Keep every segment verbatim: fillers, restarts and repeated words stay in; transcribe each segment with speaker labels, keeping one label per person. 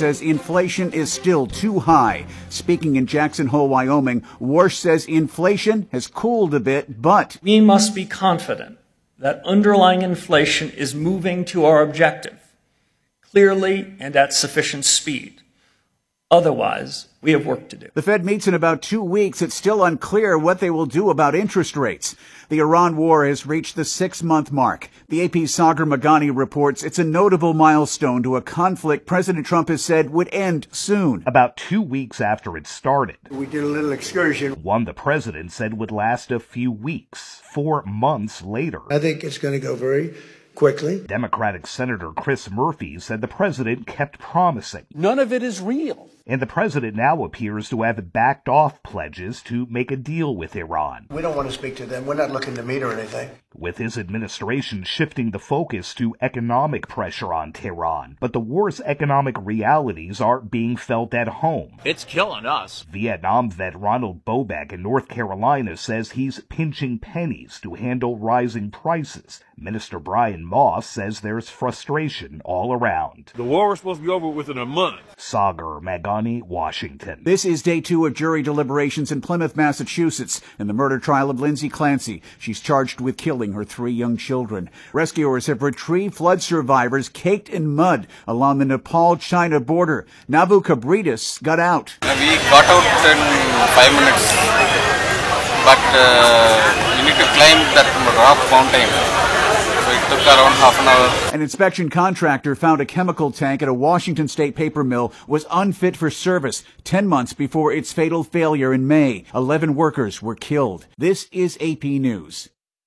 Speaker 1: says inflation is still too high. Speaking in Jackson Hole, Wyoming, Warsh says inflation has cooled a bit, but
Speaker 2: we must be confident that underlying inflation is moving to our objective clearly and at sufficient speed. Otherwise, we have work to do.
Speaker 1: The Fed meets in about two weeks. It's still unclear what they will do about interest rates. The Iran war has reached the six-month mark. The A P's Sagar Meghani reports it's a notable milestone to a conflict President Trump has said would end soon.
Speaker 3: About two weeks after it started.
Speaker 4: We did a little excursion.
Speaker 3: One the president said would last a few weeks. Four months later.
Speaker 4: I think it's going to go very quickly.
Speaker 3: Democratic Senator Chris Murphy said the president kept promising.
Speaker 5: None of it is real.
Speaker 3: And the president now appears to have backed off pledges to make a deal with Iran.
Speaker 4: We don't want to speak to them. We're not looking to meet or anything.
Speaker 3: With his administration shifting the focus to economic pressure on Tehran. But the war's economic realities are being felt at home.
Speaker 5: It's killing us.
Speaker 3: Vietnam vet Ronald Bobek in North Carolina says he's pinching pennies to handle rising prices. Minister Brian Moss says there's frustration all around.
Speaker 6: The war was supposed to be over within a month.
Speaker 3: Sagar Meghani, Washington.
Speaker 1: This is day two of jury deliberations in Plymouth, Massachusetts, in the murder trial of Lindsay Clancy. She's charged with killing her three young children. Rescuers have retrieved flood survivors caked in mud along the Nepal-China border. Navu Kabridis got out.
Speaker 7: We got out in five minutes, but uh, we need to climb that rock mountain. It took around half an hour.
Speaker 1: An inspection contractor found a chemical tank at a Washington state paper mill was unfit for service ten months before its fatal failure in May. Eleven workers were killed. This is A P News.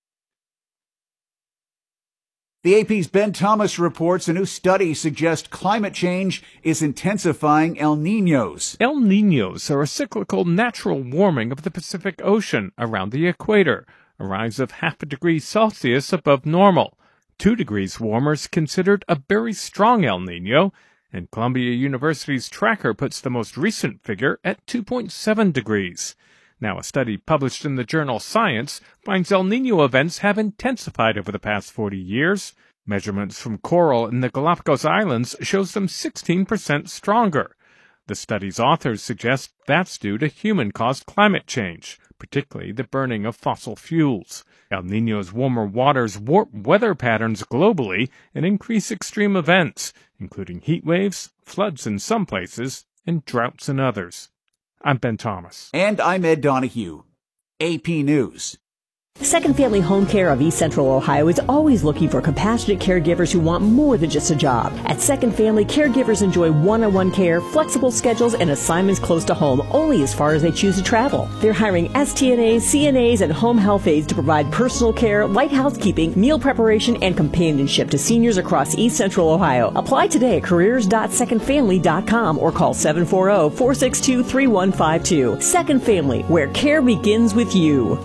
Speaker 1: The A P's Ben Thomas reports a new study suggests climate change is intensifying El Niños.
Speaker 8: El Niños are a cyclical natural warming of the Pacific Ocean around the equator, a rise of half a degree Celsius above normal. Two degrees warmer is considered a very strong El Niño, and Columbia University's tracker puts the most recent figure at two point seven degrees. Now, a study published in the journal Science finds El Niño events have intensified over the past forty years. Measurements from coral in the Galapagos Islands shows them sixteen percent stronger. The study's authors suggest that's due to human-caused climate change, particularly the burning of fossil fuels. El Niño's warmer waters warp weather patterns globally and increase extreme events, including heat waves, floods in some places, and droughts in others. I'm Ben Thomas.
Speaker 1: And I'm Ed Donahue. A P News.
Speaker 9: Second Family Home Care of East Central Ohio is always looking for compassionate caregivers who want more than just a job. At Second Family, caregivers enjoy one-on-one care, flexible schedules, and assignments close to home only as far as they choose to travel. They're hiring S T N As, C N As, and home health aides to provide personal care, light housekeeping, meal preparation, and companionship to seniors across East Central Ohio. Apply today at careers dot second family dot com or call seven four zero, four six two, three one five two. Second Family, where care begins with you.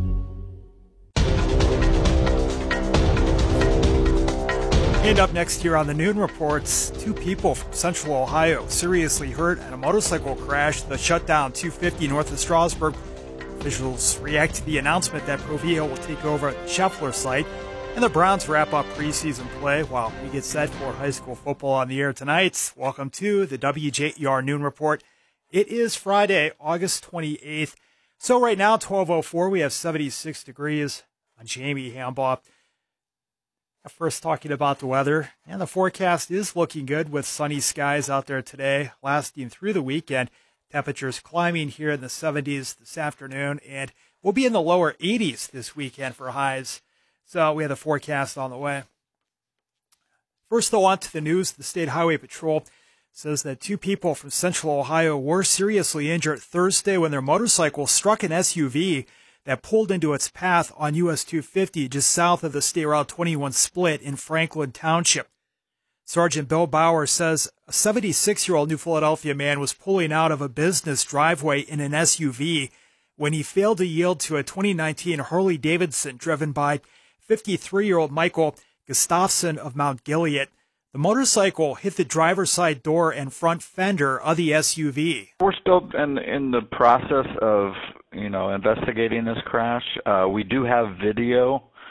Speaker 10: And up next here on the Noon Reports, two people from Central Ohio seriously hurt in a motorcycle crash that shut down two fifty north of Strasburg. Officials react to the announcement that Provia will take over at the Scheffler site, and the Browns wrap up preseason play while we get set for high school football on the air tonight. Welcome to the W J E R Noon Report. It is Friday, August twenty-eighth. So right now, twelve oh four, we have seventy-six degrees on Jamie Hambaugh. First, talking about the weather, and the forecast is looking good with sunny skies out there today, lasting through the weekend. Temperatures climbing here in the seventies this afternoon, and we'll be in the lower eighties this weekend for highs. So we have the forecast on the way. First, though, on to the news. The State Highway Patrol says that two people from Central Ohio were seriously injured Thursday when their motorcycle struck an S U V that pulled into its path on U S two fifty just south of the State Route twenty-one split in Franklin Township. Sergeant Bill Bauer says a seventy-six-year-old New Philadelphia man was pulling out of a business driveway in an S U V when he failed to yield to a twenty nineteen Harley-Davidson driven by fifty-three-year-old Michael Gustafson of Mount Gilead. The motorcycle hit the driver's side door and front fender of the S U V.
Speaker 11: We're still in, in the process of, you know, investigating this crash. Uh, we do have video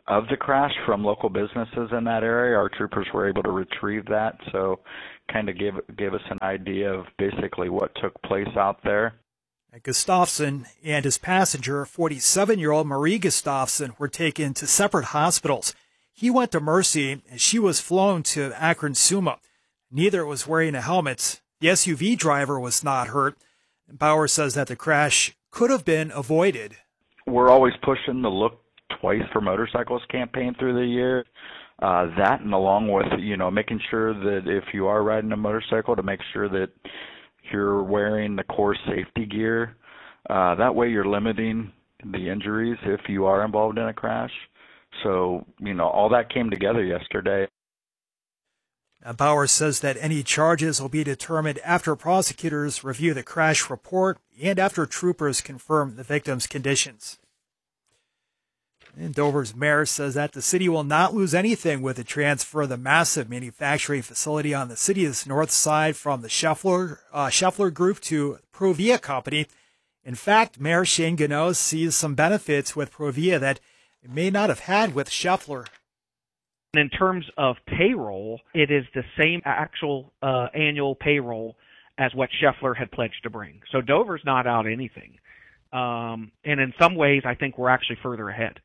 Speaker 11: of the crash from local businesses in that area. Our troopers were able to retrieve that, so kind of gave, gave us an idea of basically what took place out there.
Speaker 10: Gustafson and his passenger, forty-seven-year-old Marie Gustafson, were taken to separate hospitals. He went to Mercy, and she was flown to Akron Suma. Neither was wearing a helmet. The S U V driver was not hurt. Bauer says that the crash could have been avoided.
Speaker 11: We're always pushing the Look Twice for Motorcycles campaign through the year. Uh, that and along with, you know, making sure that if you are riding a motorcycle, to make sure that you're wearing the core safety gear. Uh, that way you're limiting the injuries if you are involved in a crash. So, you know, all that came together yesterday.
Speaker 10: Now, Bauer says that any charges will be determined after prosecutors review the crash report and after troopers confirm the victim's conditions. And Dover's mayor says that the city will not lose anything with the transfer of the massive manufacturing facility on the city's north side from the Scheffler, uh, Scheffler Group to Provia Company. In fact, Mayor Shane Gano sees some benefits with Provia that it may not have had with Scheffler.
Speaker 12: In terms of payroll, it is the same actual uh, annual payroll as what Scheffler had pledged to bring. So Dover's not out anything. Um, and in some ways, I think we're actually further ahead.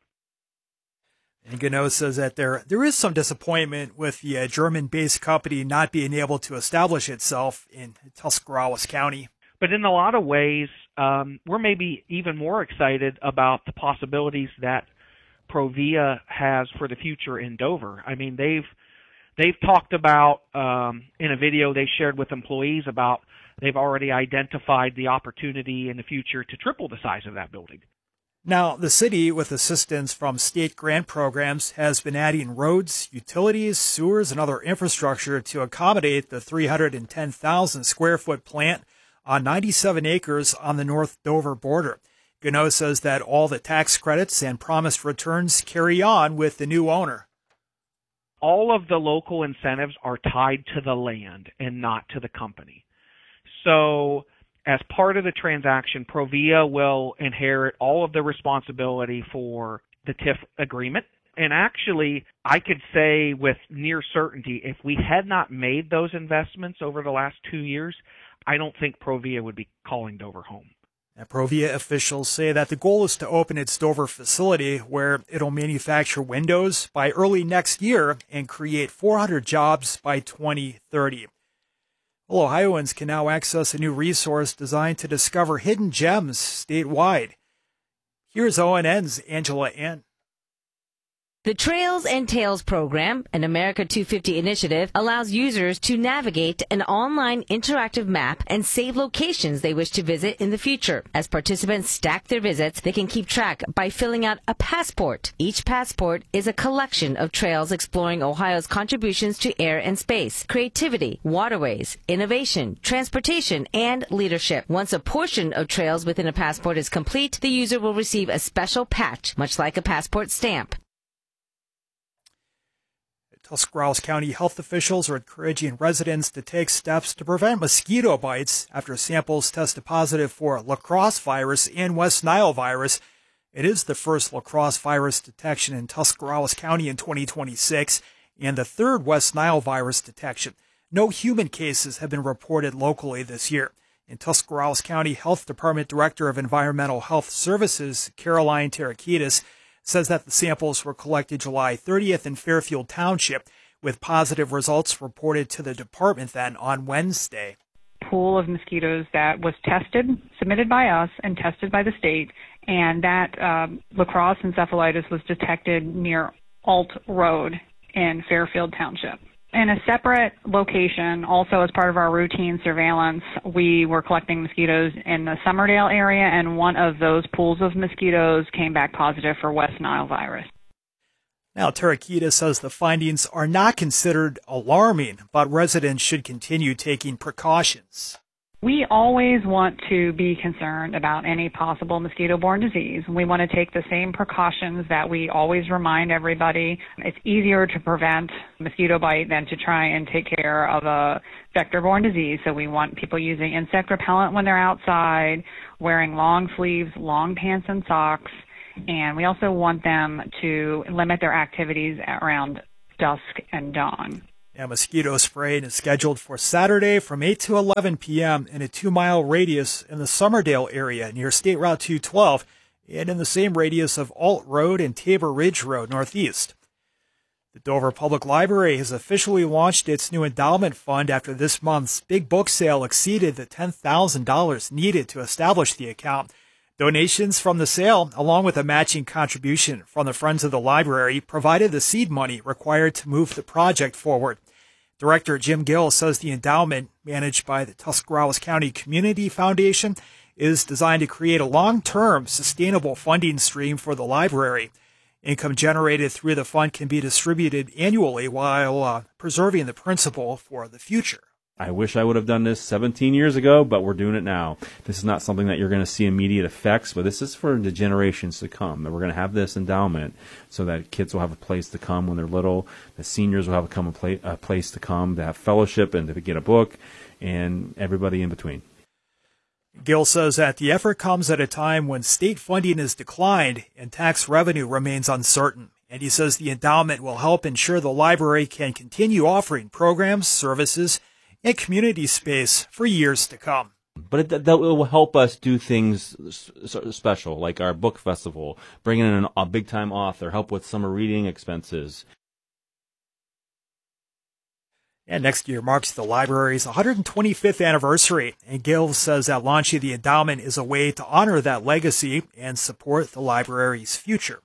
Speaker 10: And Gano says that there there is some disappointment with the uh, German-based company not being able to establish itself in Tuscarawas County.
Speaker 12: But in a lot of ways, um, we're maybe even more excited about the possibilities that Provia has for the future in Dover. I mean, they've they've talked about um, in a video they shared with employees about they've already identified the opportunity in the future to triple the size of that building.
Speaker 10: Now, the city, with assistance from state grant programs, has been adding roads, utilities, sewers, and other infrastructure to accommodate the three hundred ten thousand square foot plant on ninety-seven acres on the North Dover border. Gano says that all the tax credits and promised returns carry on with the new owner.
Speaker 12: All of the local incentives are tied to the land and not to the company. So as part of the transaction, Provia will inherit all of the responsibility for the T I F agreement. And actually, I could say with near certainty, if we had not made those investments over the last two years, I don't think Provia would be calling Dover home.
Speaker 10: Now, Provia officials say that the goal is to open its Dover facility where it'll manufacture windows by early next year and create four hundred jobs by twenty thirty. Well, Ohioans can now access a new resource designed to discover hidden gems statewide. Here's O N N's Angela Ann.
Speaker 13: The Trails and Tales program, an America two fifty initiative, allows users to navigate an online interactive map and save locations they wish to visit in the future. As participants stack their visits, they can keep track by filling out a passport. Each passport is a collection of trails exploring Ohio's contributions to air and space, creativity, waterways, innovation, transportation, and leadership. Once a portion of trails within a passport is complete, the user will receive a special patch, much like a passport stamp.
Speaker 10: Tuscarawas County health officials are encouraging residents to take steps to prevent mosquito bites after samples tested positive for La Crosse virus and West Nile virus. It is the first La Crosse virus detection in Tuscarawas County in twenty twenty-six and the third West Nile virus detection. No human cases have been reported locally this year. In Tuscarawas County Health Department Director of Environmental Health Services, Caroline Tarakitis, says that the samples were collected July thirtieth in Fairfield Township, with positive results reported to the department then on Wednesday.
Speaker 14: Pool of mosquitoes that was tested, submitted by us, and tested by the state, and that um, La Crosse encephalitis was detected near Alt Road in Fairfield Township. In a separate location, also as part of our routine surveillance, we were collecting mosquitoes in the Summerdale area, and one of those pools of mosquitoes came back positive for West Nile virus.
Speaker 10: Now, Tarakitis says the findings are not considered alarming, but residents should continue taking precautions.
Speaker 14: We always want to be concerned about any possible mosquito-borne disease. We want to take the same precautions that we always remind everybody. It's easier to prevent mosquito bite than to try and take care of a vector-borne disease. So we want people using insect repellent when they're outside, wearing long sleeves, long pants and socks, And we also want them to limit their activities around dusk and dawn.
Speaker 10: Yeah, mosquito spraying is scheduled for Saturday from eight to eleven p.m. in a two-mile radius in the Summerdale area near State Route two twelve and in the same radius of Alt Road and Tabor Ridge Road northeast. The Dover Public Library has officially launched its new endowment fund after this month's big book sale exceeded the ten thousand dollars needed to establish the account. Donations from the sale, along with a matching contribution from the Friends of the Library, provided the seed money required to move the project forward. Director Jim Gill says the endowment, managed by the Tuscarawas County Community Foundation, is designed to create a long-term, sustainable funding stream for the library. Income generated through the fund can be distributed annually while uh, preserving the principal for the future.
Speaker 15: I wish I would have done this seventeen years ago, but we're doing it now. This is not something that you're going to see immediate effects, but this is for the generations to come. That we're going to have this endowment so that kids will have a place to come when they're little. The seniors will have a, come a, pla- a place to come to have fellowship and to get a book, and everybody in between.
Speaker 10: Gill says that the effort comes at a time when state funding is declined and tax revenue remains uncertain. And he says the endowment will help ensure the library can continue offering programs, services, and community space for years to come.
Speaker 15: But it, that will help us do things special, like our book festival, bringing in a big-time author, help with summer reading expenses.
Speaker 10: And next year marks the library's one hundred twenty-fifth anniversary, and Gill says that launching the endowment is a way to honor that legacy and support the library's future.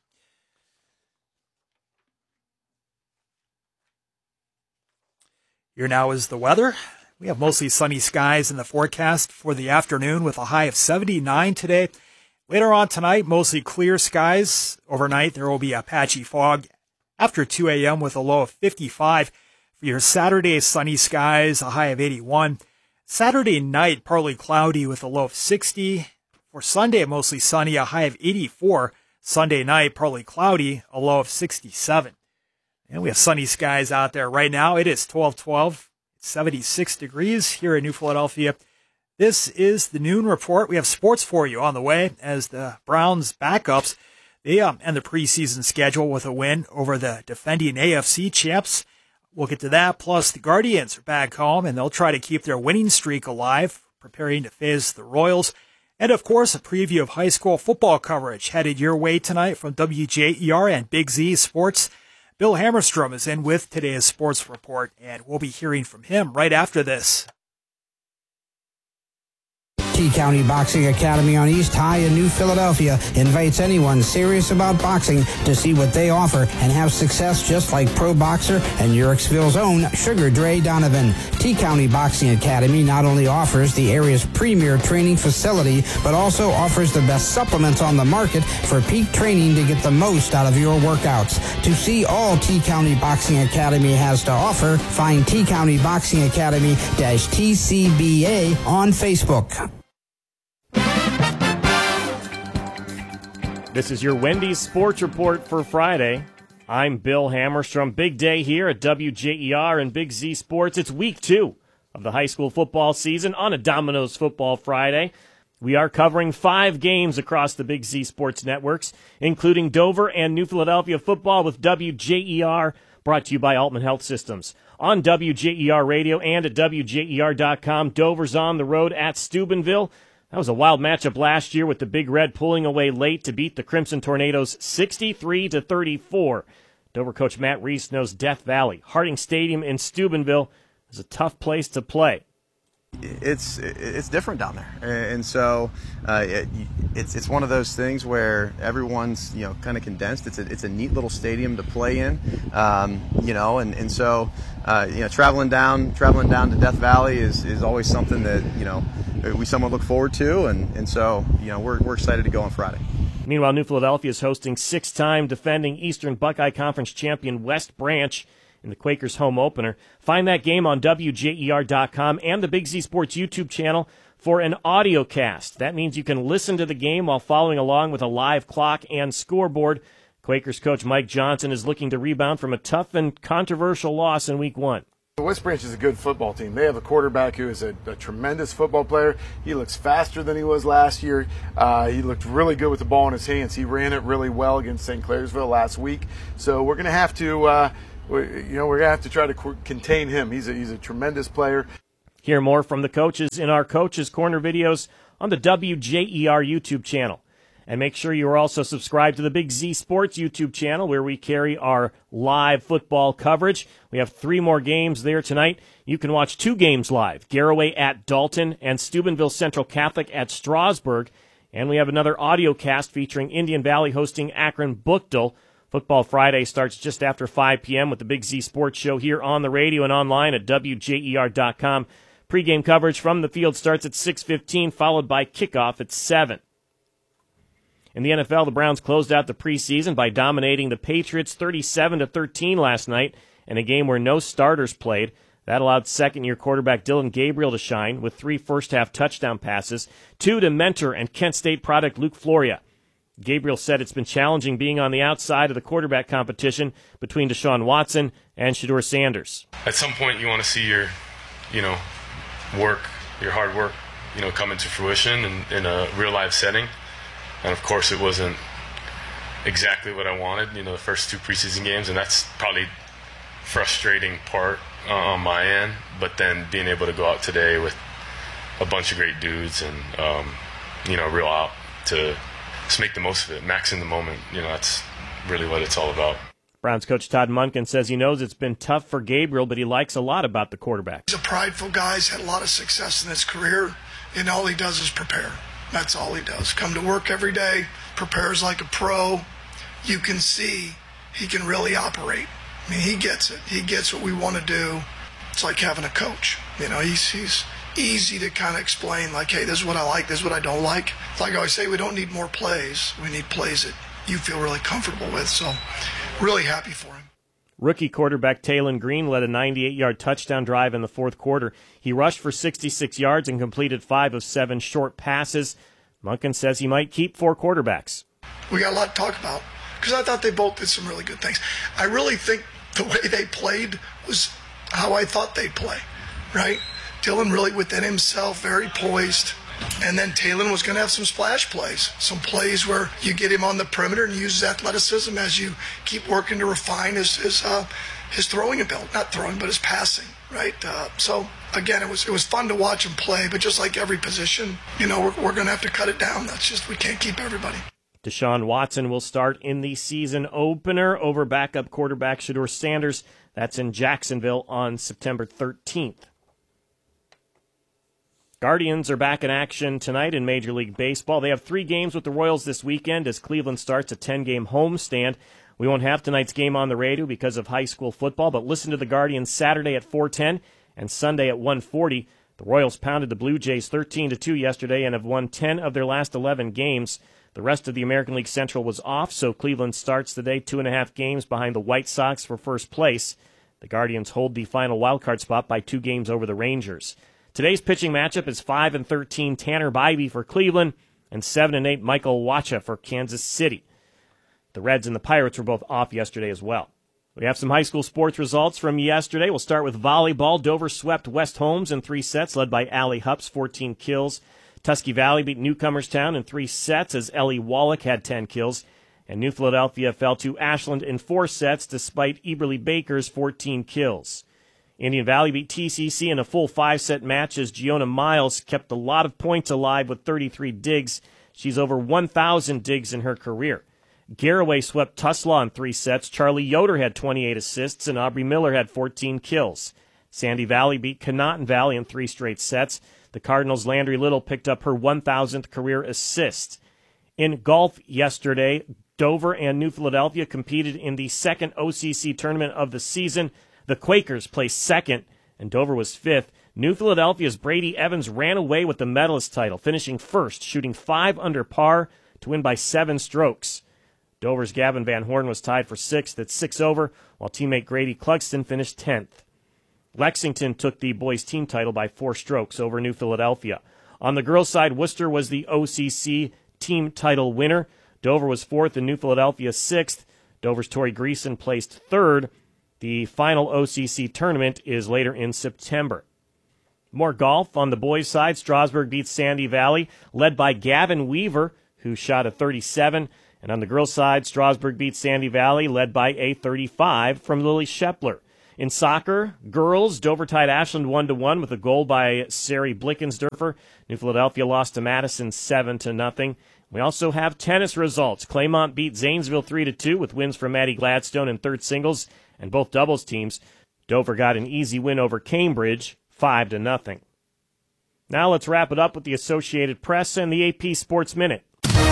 Speaker 10: Here now is the weather. We have mostly sunny skies in the forecast for the afternoon with a high of seventy-nine today. Later on tonight, mostly clear skies. Overnight, there will be a patchy fog after two a.m. with a low of fifty-five. For your Saturday, sunny skies, a high of eighty-one. Saturday night, partly cloudy with a low of sixty. For Sunday, mostly sunny, a high of eighty-four. Sunday night, partly cloudy, a low of sixty-seven. And we have sunny skies out there right now. It is twelve twelve, seventy-six degrees here in New Philadelphia. This is the Noon Report. We have sports for you on the way as the Browns backups. They um, end the preseason schedule with a win over the defending A F C champs. We'll get to that. Plus, the Guardians are back home, and they'll try to keep their winning streak alive, preparing to face the Royals. And, of course, a preview of high school football coverage headed your way tonight from W J E R and Big Z Sports. Bill Hammerstrom is in with today's sports report, and we'll be hearing from him right after this.
Speaker 16: T-County Boxing Academy on East High in New Philadelphia invites anyone serious about boxing to see what they offer and have success just like pro boxer and Yurixville's own Sugar Dre Donovan. T-County Boxing Academy not only offers the area's premier training facility, but also offers the best supplements on the market for peak training to get the most out of your workouts. To see all T-County Boxing Academy has to offer, find T-County Boxing Academy T C B A on Facebook.
Speaker 17: This is your Wendy's Sports Report for Friday. I'm Bill Hammerstrom. Big day here at W J E R and Big Z Sports. It's week two of the high school football season on a Domino's Football Friday. We are covering five games across the Big Z Sports networks, including Dover and New Philadelphia football with W J E R, brought to you by Altman Health Systems. On W J E R Radio and at W J E R dot com, Dover's on the road at Steubenville. That was a wild matchup last year with the Big Red pulling away late to beat the Crimson Tornadoes sixty-three to thirty-four. Dover coach Matt Reese knows Death Valley. Harding Stadium in Steubenville is a tough place to play.
Speaker 18: It's it's different down there, and so uh, it, it's it's one of those things where everyone's you know kind of condensed. It's a it's a neat little stadium to play in, um, you know, and and so uh, you know traveling down traveling down to Death Valley is, is always something that you know we somewhat look forward to, and, and so you know we're we're excited to go on Friday.
Speaker 17: Meanwhile, New Philadelphia is hosting six-time defending Eastern Buckeye Conference champion West Branch in the Quakers home opener. Find that game on W J E R dot com and the Big Z Sports YouTube channel for an audio cast. That means you can listen to the game while following along with a live clock and scoreboard. Quakers coach Mike Johnson is looking to rebound from a tough and controversial loss in week one.
Speaker 19: West Branch is a good football team. They have a quarterback who is a, a tremendous football player. He looks faster than he was last year. Uh, he looked really good with the ball in his hands. He ran it really well against Saint Clairsville last week. So we're going to have to, uh, you know, we're going to have to try to qu- contain him. He's a, he's a tremendous player.
Speaker 17: Hear more from the coaches in our Coaches Corner videos on the W J E R YouTube channel. And make sure you are also subscribed to the Big Z Sports YouTube channel, where we carry our live football coverage. We have three more games there tonight. You can watch two games live, Garraway at Dalton and Steubenville Central Catholic at Strasburg. And we have another audio cast featuring Indian Valley hosting Akron Buchtel. Football Friday starts just after five p.m. with the Big Z Sports Show here on the radio and online at W J E R dot com. Pre-game coverage from the field starts at six fifteen, followed by kickoff at seven. In the N F L, the Browns closed out the preseason by dominating the Patriots thirty-seven to thirteen last night in a game where no starters played. That allowed second-year quarterback Dylan Gabriel to shine with three first-half touchdown passes, two to mentor and Kent State product Luke Floria. Gabriel said it's been challenging being on the outside of the quarterback competition between Deshaun Watson and Shedeur Sanders.
Speaker 20: At some point, you want to see your, you know, work, your hard work, you know, come into fruition in, in a real-life setting. And, of course, it wasn't exactly what I wanted, you know, the first two preseason games, and that's probably frustrating part uh, on my end. But then being able to go out today with a bunch of great dudes and, um, you know, real out to just make the most of it, max in the moment, you know, that's really what it's all about.
Speaker 17: Browns coach Todd Monken says he knows it's been tough for Gabriel, but he likes a lot about the quarterback.
Speaker 21: He's a prideful guy. He's had a lot of success in his career, and all he does is prepare. That's all he does. Come to work every day, prepares like a pro. You can see he can really operate. I mean, he gets it. He gets what we want to do. It's like having a coach. You know, he's he's easy to kind of explain, like, hey, this is what I like, this is what I don't like. Like I always say, we don't need more plays. We need plays that you feel really comfortable with. So really happy for him.
Speaker 17: Rookie quarterback Taylon Green led a ninety-eight-yard touchdown drive in the fourth quarter. He rushed for sixty-six yards and completed five of seven short passes. Monken says he might keep four quarterbacks.
Speaker 21: We got a lot to talk about because I thought they both did some really good things. I really think the way they played was how I thought they'd play, right? Dylan really within himself, very poised. And then Taylon was going to have some splash plays, some plays where you get him on the perimeter and use his athleticism as you keep working to refine his his, uh, his throwing ability, not throwing, but his passing, right? Uh, so again, it was it was fun to watch him play, but just like every position, you know, we're, we're going to have to cut it down. That's just, we can't keep everybody.
Speaker 17: Deshaun Watson will start in the season opener over backup quarterback Shedeur Sanders. That's in Jacksonville on September thirteenth. Guardians are back in action tonight in Major League Baseball. They have three games with the Royals this weekend as Cleveland starts a ten-game homestand. We won't have tonight's game on the radio because of high school football, but listen to the Guardians Saturday at four ten and Sunday at one forty. The Royals pounded the Blue Jays thirteen to two yesterday and have won ten of their last eleven games. The rest of the American League Central was off, so Cleveland starts the day two and a half games behind the White Sox for first place. The Guardians hold the final wildcard spot by two games over the Rangers. Today's pitching matchup is five and thirteen Tanner Bybee for Cleveland and seven and eight Michael Wacha for Kansas City. The Reds and the Pirates were both off yesterday as well. We have some high school sports results from yesterday. We'll start with volleyball. Dover swept West Holmes in three sets, led by Allie Hups, fourteen kills. Tusky Valley beat Newcomerstown in three sets as Ellie Wallach had ten kills. And New Philadelphia fell to Ashland in four sets despite Eberly Baker's fourteen kills. Indian Valley beat T C C in a full five-set match as Giona Miles kept a lot of points alive with thirty-three digs. She's over one thousand digs in her career. Garraway swept Tuslaw in three sets. Charlie Yoder had twenty-eight assists, and Aubrey Miller had fourteen kills. Sandy Valley beat Conotton Valley in three straight sets. The Cardinals' Landry Little picked up her one thousandth career assist. In golf yesterday, Dover and New Philadelphia competed in the second O C C tournament of the season. The Quakers placed second, and Dover was fifth. New Philadelphia's Brady Evans ran away with the medalist title, finishing first, shooting five under par to win by seven strokes. Dover's Gavin Van Horn was tied for sixth at six over, while teammate Grady Clugston finished tenth. Lexington took the boys' team title by four strokes over New Philadelphia. On the girls' side, Worcester was the O C C team title winner. Dover was fourth and New Philadelphia sixth. Dover's Tori Greason placed third. The final O C C tournament is later in September. More golf on the boys' side. Strasburg beats Sandy Valley, led by Gavin Weaver, who shot a thirty-seven. And on the girls' side, Strasburg beats Sandy Valley, led by a thirty-five from Lily Shepler. In soccer, girls, Dover tied Ashland one to one with a goal by Sari Blickensderfer. New Philadelphia lost to Madison seven to nothing. We also have tennis results. Claymont beat Zanesville three to two with wins from Maddie Gladstone in third singles and both doubles teams. Dover got an easy win over Cambridge, five to nothing. Now let's wrap it up with the Associated Press and the A P Sports Minute.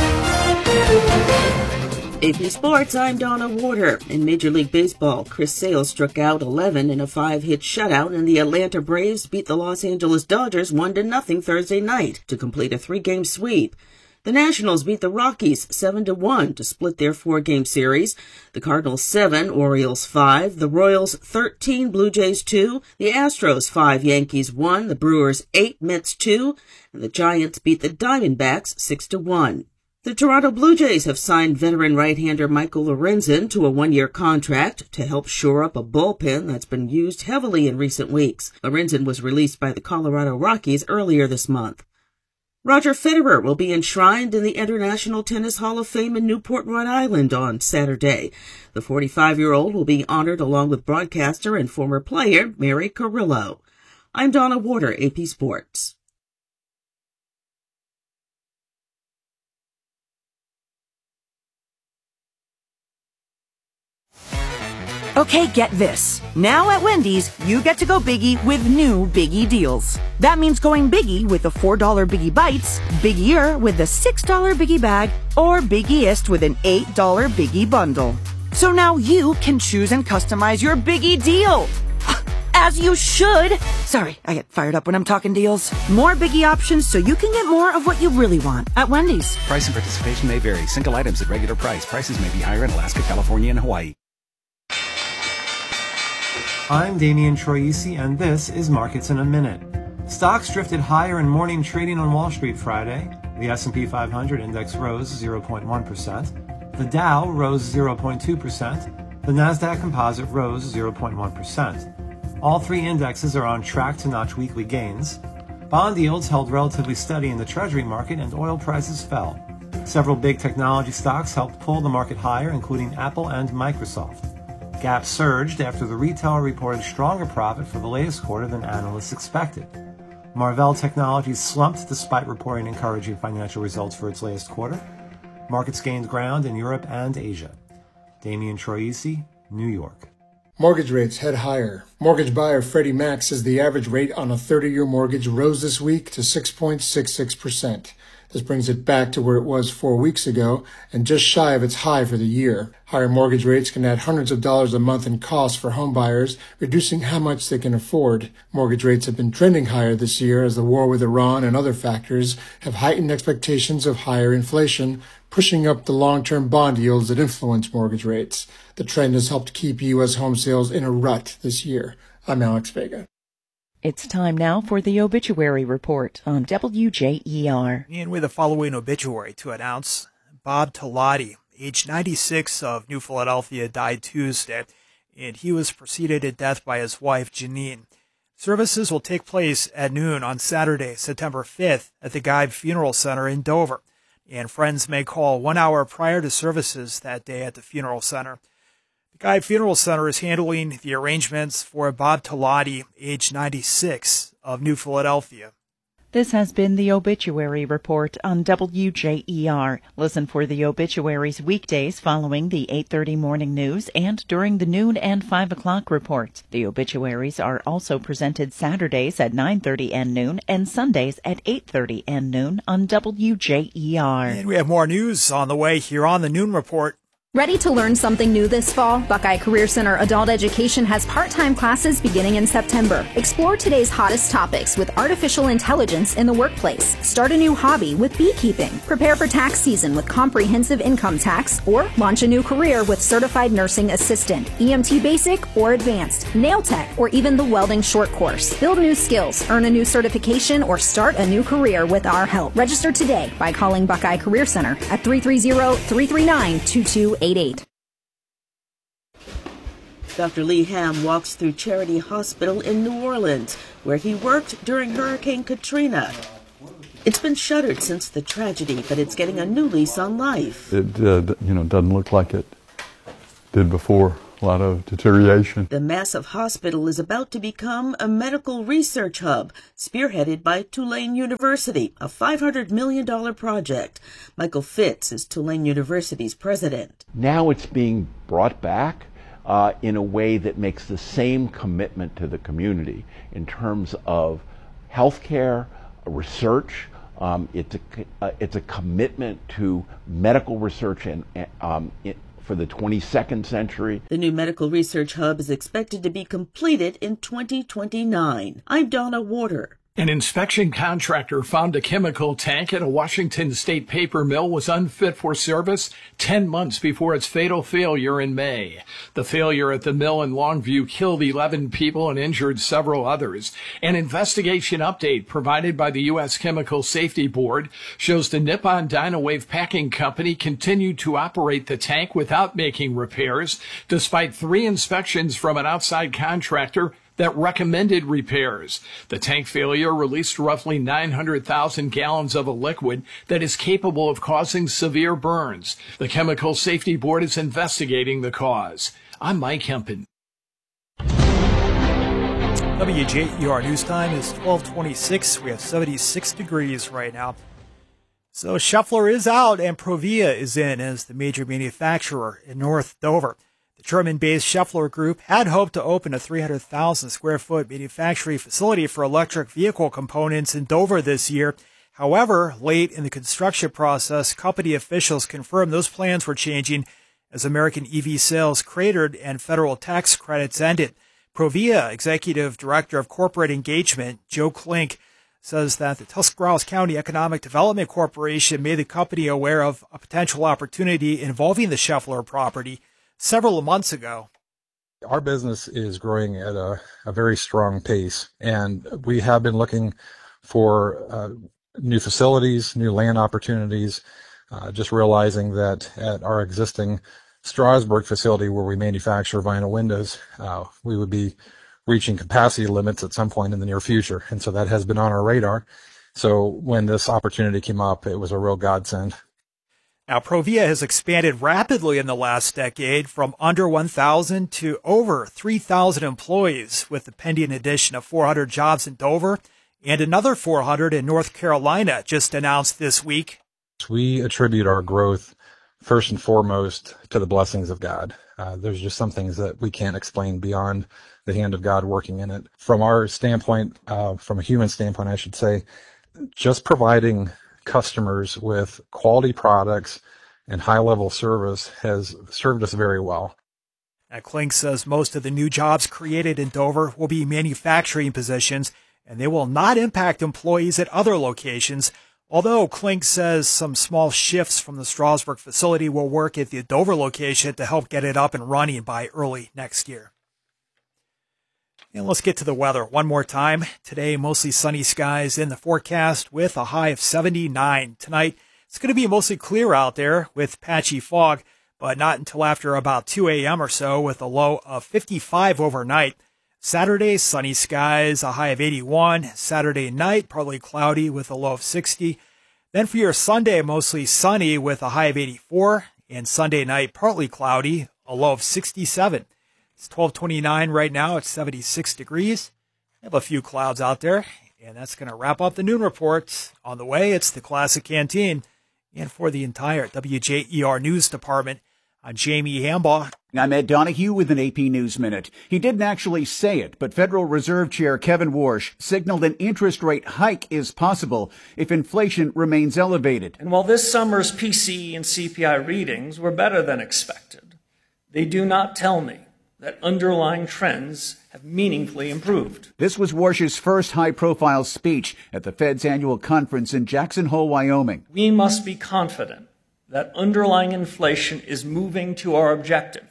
Speaker 2: A P Sports, I'm Donna Warder. In Major League Baseball, Chris Sale struck out eleven in a five-hit shutout, and the Atlanta Braves beat the Los Angeles Dodgers one to nothing Thursday night to complete a three-game sweep. The Nationals beat the Rockies seven to one to split their four-game series. The Cardinals seven, Orioles five, the Royals thirteen, Blue Jays two, the Astros five, Yankees one, the Brewers eight, Mets two, and the Giants beat the Diamondbacks six to one. The Toronto Blue Jays have signed veteran right-hander Michael Lorenzen to a one-year contract to help shore up a bullpen that's been used heavily in recent weeks. Lorenzen was released by the Colorado Rockies earlier this month. Roger Federer will be enshrined in the International Tennis Hall of Fame in Newport, Rhode Island on Saturday. The forty-five-year-old will be honored along with broadcaster and former player Mary Carrillo. I'm Donna Warder, A P Sports.
Speaker 22: Okay, get this. Now at Wendy's, you get to go biggie with new Biggie deals. That means going biggie with the four dollar Biggie Bites, biggier with the six dollar Biggie Bag, or biggiest with an eight dollar Biggie Bundle. So now you can choose and customize your Biggie deal. As you should. Sorry, I get fired up when I'm talking deals. More Biggie options so you can get more of what you really want at Wendy's.
Speaker 23: Price and participation may vary. Single items at regular price. Prices may be higher in Alaska, California, and Hawaii.
Speaker 24: I'm Damian Troisi, and this is Markets in a Minute. Stocks drifted higher in morning trading on Wall Street Friday. The S and P five hundred index rose zero point one percent. The Dow rose zero point two percent. The Nasdaq Composite rose zero point one percent. All three indexes are on track to notch weekly gains. Bond yields held relatively steady in the Treasury market, and oil prices fell. Several big technology stocks helped pull the market higher, including Apple and Microsoft. Gap surged after the retailer reported stronger profit for the latest quarter than analysts expected. Marvell Technologies slumped despite reporting encouraging financial results for its latest quarter. Markets gained ground in Europe and Asia. Damian Troisi, New York.
Speaker 25: Mortgage rates head higher. Mortgage buyer Freddie Mac says the average rate on a thirty-year mortgage rose this week to six point six six percent. This brings it back to where it was four weeks ago and just shy of its high for the year. Higher mortgage rates can add hundreds of dollars a month in costs for home buyers, reducing how much they can afford. Mortgage rates have been trending higher this year as the war with Iran and other factors have heightened expectations of higher inflation, pushing up the long-term bond yields that influence mortgage rates. The trend has helped keep U S home sales in a rut this year. I'm Alex Vega.
Speaker 26: It's time now for the obituary report on W J E R.
Speaker 10: And with the following obituary to announce, Bob Talati, age ninety-six, of New Philadelphia, died Tuesday, and he was preceded at death by his wife, Janine. Services will take place at noon on Saturday, September fifth, at the Guide Funeral Center in Dover, and friends may call one hour prior to services that day at the funeral center. The Guide Funeral Center is handling the arrangements for Bob Talati, age ninety-six, of New Philadelphia.
Speaker 26: This has been the obituary report on W J E R. Listen for the obituaries weekdays following the eight thirty morning news and during the noon and five o'clock reports. The obituaries are also presented Saturdays at nine thirty and noon and Sundays at eight thirty and noon on W J E R.
Speaker 10: And we have more news on the way here on the Noon Report.
Speaker 27: Ready to learn something new this fall? Buckeye Career Center Adult Education has part-time classes beginning in September. Explore today's hottest topics with artificial intelligence in the workplace. Start a new hobby with beekeeping. Prepare for tax season with comprehensive income tax, or launch a new career with certified nursing assistant, E M T basic or advanced, nail tech, or even the welding short course. Build new skills, earn a new certification, or start a new career with our help. Register today by calling Buckeye Career Center at three three zero, three three nine, two two eight eight.
Speaker 2: Doctor Lee Ham walks through Charity Hospital in New Orleans, where he worked during Hurricane Katrina. It's been shuttered since the tragedy, but it's getting a new lease on life.
Speaker 1: It, uh, you know, doesn't look like it did before. A lot of deterioration.
Speaker 2: The massive hospital is about to become a medical research hub, spearheaded by Tulane University, a five hundred million dollars project. Michael Fitz is Tulane University's president.
Speaker 3: Now it's being brought back uh, in a way that makes the same commitment to the community in terms of healthcare, research. Um, it's a uh, it's a commitment to medical research and um, it, for the twenty-second century.
Speaker 2: The new medical research hub is expected to be completed in twenty twenty-nine. I'm Donna Warder.
Speaker 4: An inspection contractor found a chemical tank at a Washington state paper mill was unfit for service ten months before its fatal failure in May. The failure at the mill in Longview killed eleven people and injured several others. An investigation update provided by the U S Chemical Safety Board shows the Nippon Dynawave Packing Company continued to operate the tank without making repairs, despite three inspections from an outside contractor that recommended repairs. The tank failure released roughly nine hundred thousand gallons of a liquid that is capable of causing severe burns. The Chemical Safety Board is investigating the cause. I'm Mike Hempen.
Speaker 10: W J E R News Time is twelve twenty-six. We have seventy-six degrees right now. So Schaeffler is out and Provia is in as the major manufacturer in North Dover. The German-based Schaeffler Group had hoped to open a three hundred thousand square foot manufacturing facility for electric vehicle components in Dover this year. However, late in the construction process, company officials confirmed those plans were changing as American E V sales cratered and federal tax credits ended. Provia Executive Director of Corporate Engagement, Joe Klink, says that the Tuscarawas County Economic Development Corporation made the company aware of a potential opportunity involving the Schaeffler property several months ago.
Speaker 5: Our business is growing at a, a very strong pace, and we have been looking for uh, new facilities, new land opportunities, uh, just realizing that at our existing Strasburg facility where we manufacture vinyl windows, uh, we would be reaching capacity limits at some point in the near future, and so that has been on our radar. So when this opportunity came up, it was a real godsend.
Speaker 10: Now, Provia has expanded rapidly in the last decade from under one thousand to over three thousand employees, with the pending addition of four hundred jobs in Dover and another four hundred in North Carolina just announced this week.
Speaker 5: We attribute our growth first and foremost to the blessings of God. Uh, there's just some things that we can't explain beyond the hand of God working in it. From our standpoint, uh, from a human standpoint, I should say, just providing customers with quality products and high-level service has served us very well.
Speaker 10: Now, Klink says most of the new jobs created in Dover will be manufacturing positions, and they will not impact employees at other locations, although Klink says some small shifts from the Strasburg facility will work at the Dover location to help get it up and running by early next year. And let's get to the weather one more time. Today, mostly sunny skies in the forecast with a high of seventy-nine. Tonight, it's going to be mostly clear out there with patchy fog, but not until after about two a.m. or so with a low of fifty-five overnight. Saturday, sunny skies, a high of eighty-one. Saturday night, partly cloudy with a low of sixty. Then for your Sunday, mostly sunny with a high of eighty-four. And Sunday night, partly cloudy, a low of sixty-seven. It's twelve twenty-nine right now. It's seventy-six degrees. We have a few clouds out there. And that's going to wrap up the noon report. On the way, it's the Classic Canteen. And for the entire W J E R News Department, I'm Jamie Hambaugh.
Speaker 6: I'm Ed Donahue with an A P News Minute. He didn't actually say it, but Federal Reserve Chair Kevin Warsh signaled an interest rate hike is possible if inflation remains elevated.
Speaker 7: And while this summer's P C E and C P I readings were better than expected, they do not tell me that underlying trends have meaningfully improved.
Speaker 6: This was Warsh's first high-profile speech at the Fed's annual conference in Jackson Hole, Wyoming.
Speaker 7: We must be confident that underlying inflation is moving to our objective,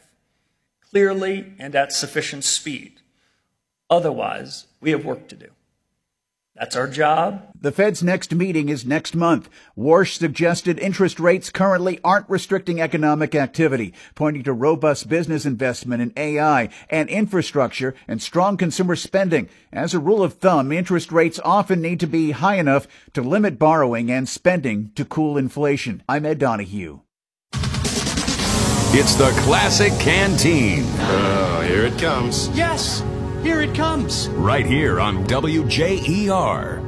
Speaker 7: clearly and at sufficient speed. Otherwise, we have work to do. That's our job.
Speaker 6: The Fed's next meeting is next month. Warsh suggested interest rates currently aren't restricting economic activity, pointing to robust business investment in A I and infrastructure and strong consumer spending. As a rule of thumb, interest rates often need to be high enough to limit borrowing and spending to cool inflation. I'm Ed Donahue.
Speaker 8: It's the Classic Canteen. Oh, here it comes.
Speaker 9: Yes, here it comes.
Speaker 8: Right here on W J E R.